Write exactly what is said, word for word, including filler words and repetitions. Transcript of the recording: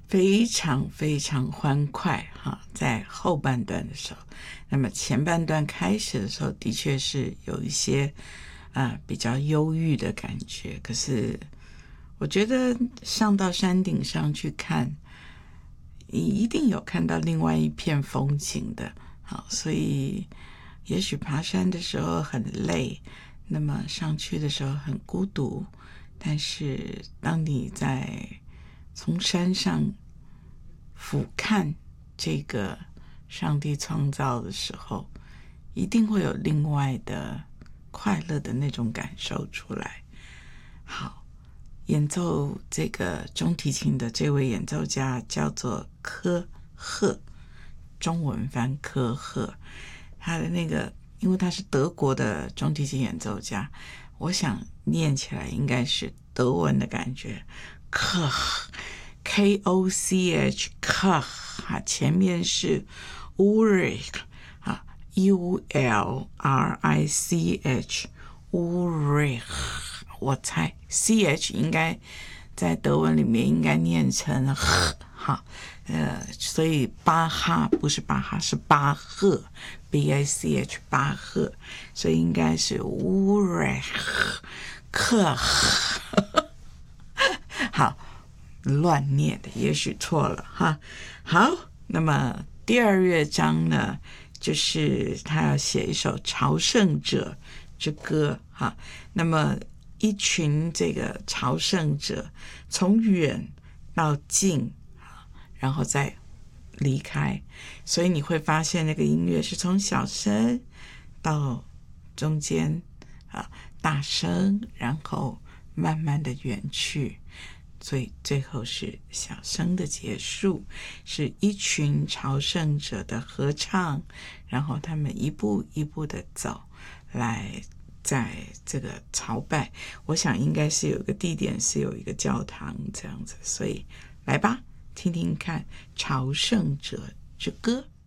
非常非常欢快哈，在后半段的时候，那么前半段开始的时候，的确是有一些啊、呃、比较忧郁的感觉。可是我觉得上到山顶上去看，你一定有看到另外一片风景的。好，所以也许爬山的时候很累，那么上去的时候很孤独，但是当你在从山上俯瞰这个上帝创造的时候，一定会有另外的快乐的那种感受出来。好，演奏这个中提琴的这位演奏家叫做科赫，中文翻科赫。他的那个，因为他是德国的中提琴演奏家，我想念起来应该是德文的感觉，科 K O C H 科，前面是 Ulrich U L R I C H Ulrich， 我猜 C H 应该在德文里面应该念成哈，呃，所以巴哈不是巴哈，是巴赫 B A C H 巴赫，所以应该是 Ulrich 克好，乱念的，也许错了哈。好，那么第二乐章呢，就是他要写一首朝圣者之歌哈。那么一群这个朝圣者从远到近，然后再离开，所以你会发现那个音乐是从小声到中间啊大声，然后慢慢的远去，所以最后是小声的结束，是一群朝圣者的合唱，然后他们一步一步的走来在这个朝拜，我想应该是有一个地点是有一个教堂这样子，所以来吧，听听看朝圣者之歌。